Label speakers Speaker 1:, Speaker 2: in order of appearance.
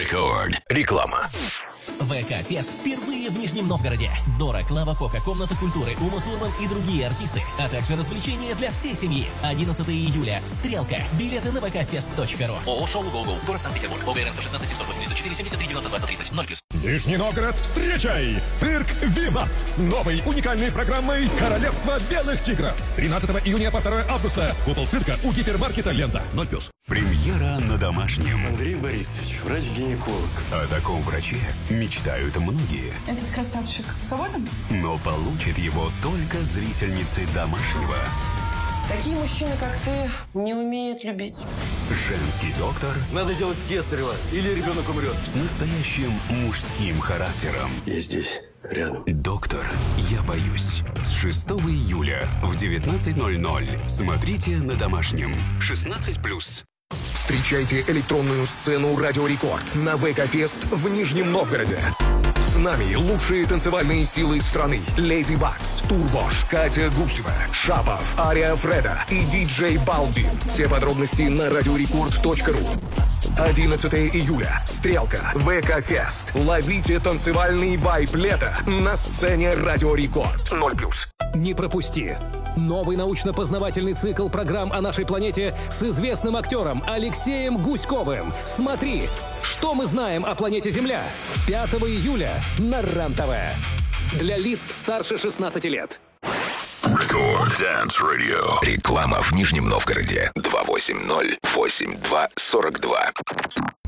Speaker 1: Рекорд. Реклама.
Speaker 2: ВК Фест впервые в Нижнем Новгороде. Дора, Клава Кока, Комната культуры, Ума Турман и другие артисты, а также развлечения для всей семьи. 11 июля. Стрелка. Билеты на vkfest.ru. ООО «Шоу Гогол». Город Санкт-Петербург. ОГРН 116 784 73 92 130 0+.
Speaker 3: Нижний Новгород, встречай! Цирк «Виват» с новой уникальной программой «Королевство белых тигров». С 13 июня по 2 августа. Купол цирка у гипермаркета «Лента». 0+.
Speaker 1: Премьера на домашнем.
Speaker 4: Андрей Борисович, врач-гинеколог.
Speaker 1: О таком враче мечтают многие.
Speaker 5: Этот красавчик свободен?
Speaker 1: Но получит его только зрительницы домашнего.
Speaker 5: Такие мужчины, как ты, не умеют любить.
Speaker 1: Женский доктор
Speaker 4: Надо делать кесарево, или ребенок умрет.
Speaker 1: с настоящим мужским характером.
Speaker 4: Я здесь, рядом.
Speaker 1: Доктор, я боюсь. С 6 июля в 19:00. Смотрите на домашнем. 16+.
Speaker 6: Встречайте электронную сцену «Радио Рекорд» на ВК-фест в Нижнем Новгороде. С нами лучшие танцевальные силы страны. Леди Вакс, Турбош, Катя Гусева, Шапов, Ария Фреда и диджей Балдин. Все подробности на radiorecord.ru. 11 июля. Стрелка. ВК-фест. Ловите танцевальный вайб лета на сцене «Радио Рекорд». 0+.
Speaker 7: Не пропусти! Новый научно-познавательный цикл программ о нашей планете с известным актером Алексеем Гуськовым. Смотри, что мы знаем о планете Земля. 5 июля на РАН-ТВ. Для лиц старше 16 лет.
Speaker 1: Рекорд Dance Radio. Реклама в Нижнем Новгороде. 280-82-42.